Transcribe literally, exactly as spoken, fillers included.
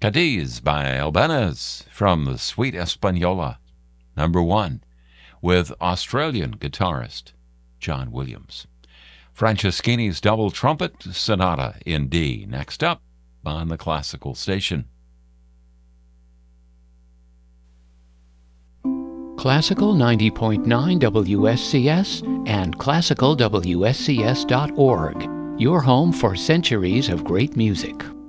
Cadiz by Albanese from the Suite Española, number one, with Australian guitarist John Williams. Franceschini's Double Trumpet Sonata in D, next up on the Classical Station. Classical ninety point nine W S C S and classical W S C S dot org, your home for centuries of great music.